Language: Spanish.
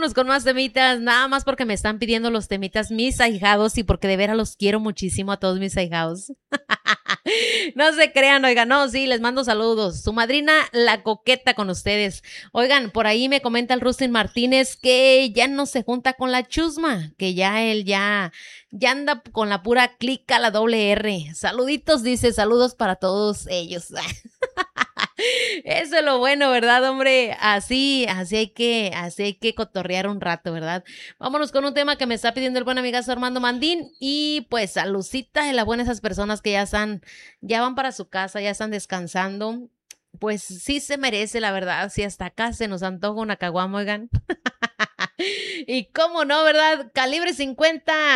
vámonos con más temitas, nada más porque me están pidiendo los temitas mis ahijados y porque de veras los quiero muchísimo a todos mis ahijados. No se crean, oigan, no, sí, les mando saludos. Su madrina, la coqueta con ustedes. Oigan, por ahí me comenta el Rustin Martínez que ya no se junta con la chusma, que ya él ya anda con la pura clica, la doble R. Saluditos, dice, saludos para todos ellos. Eso es lo bueno, ¿verdad, hombre? Así hay que cotorrear un rato, ¿verdad? Vámonos con un tema que me está pidiendo el buen amigazo Armando Mandín y pues saludcita de la buena esas personas que ya van para su casa, ya están descansando. Pues sí se merece, la verdad, si hasta acá se nos antoja una caguama, oigan. Y cómo no, ¿verdad? Calibre 50.